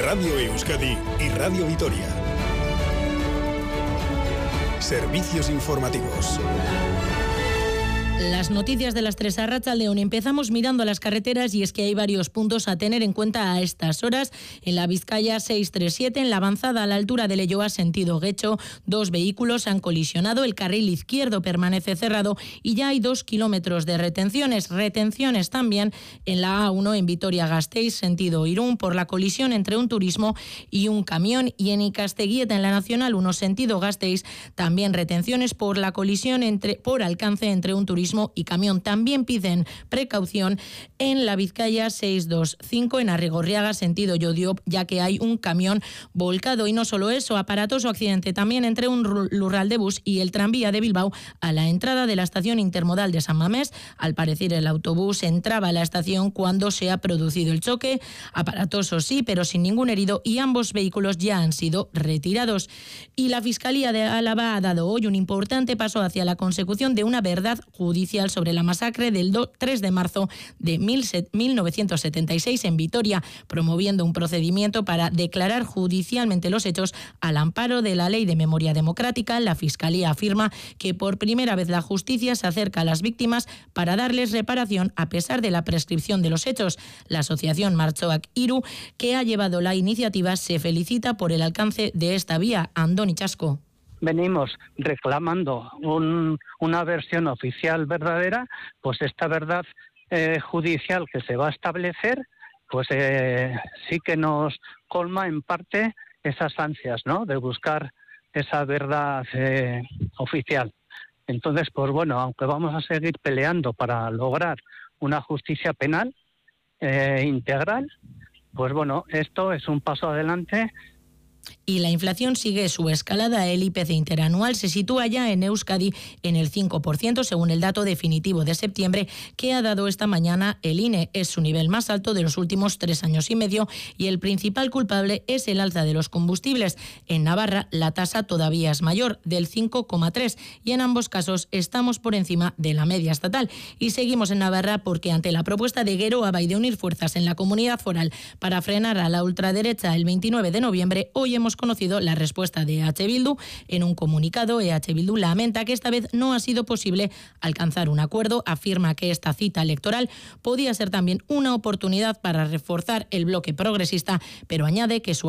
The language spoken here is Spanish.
Radio Euskadi y Radio Vitoria. Servicios informativos. Las noticias de las 3 a Arratsaldeon. Empezamos mirando las carreteras y es que hay varios puntos a tener en cuenta a estas horas. En la Vizcaya 637, en la avanzada a la altura de Leioa, sentido Guecho, 2 vehículos han colisionado, el carril izquierdo permanece cerrado y ya hay 2 kilómetros de retenciones. Retenciones también en la A1 en Vitoria-Gasteiz, sentido Irún, por la colisión entre un turismo y un camión. Y en Ikasteguieta, en la Nacional 1, sentido Gasteiz, también retenciones por la colisión por alcance entre un turismo y camión. También piden precaución en la Vizcaya 625 en Arrigorriaga, sentido Llodio, ya que hay un camión volcado. Y no solo eso, aparatoso accidente también entre un Lurral de bus y el tranvía de Bilbao a la entrada de la estación intermodal de San Mamés. Al parecer el autobús entraba a la estación cuando se ha producido el choque. Aparatoso sí, pero sin ningún herido, y ambos vehículos ya han sido retirados. Y la Fiscalía de Álava ha dado hoy un importante paso hacia la consecución de una verdad judicial sobre la masacre del 3 de marzo de 1976 en Vitoria, promoviendo un procedimiento para declarar judicialmente los hechos al amparo de la Ley de Memoria Democrática. La Fiscalía afirma que por primera vez la justicia se acerca a las víctimas para darles reparación a pesar de la prescripción de los hechos. La asociación Martxoak Hiru, que ha llevado la iniciativa, se felicita por el alcance de esta vía. Andoni Chasco. Venimos reclamando una versión oficial verdadera, pues esta verdad judicial que se va a establecer, pues sí que nos colma en parte esas ansias, ¿no?, de buscar esa verdad oficial. Entonces, pues bueno, aunque vamos a seguir peleando para lograr una justicia penal integral, pues bueno, esto es un paso adelante. Y la inflación sigue su escalada. El IPC interanual se sitúa ya en Euskadi en el 5%, según el dato definitivo de septiembre que ha dado esta mañana el INE. Es su nivel más alto de los últimos 3 años y medio y el principal culpable es el alza de los combustibles. En Navarra la tasa todavía es mayor, del 5,3%, y en ambos casos estamos por encima de la media estatal. Y seguimos en Navarra porque ante la propuesta de Geroa y de unir fuerzas en la comunidad foral para frenar a la ultraderecha el 29 de noviembre, hoy hemos conocido la respuesta de EH Bildu. En un comunicado, EH Bildu lamenta que esta vez no ha sido posible alcanzar un acuerdo. Afirma que esta cita electoral podía ser también una oportunidad para reforzar el bloque progresista, pero añade que su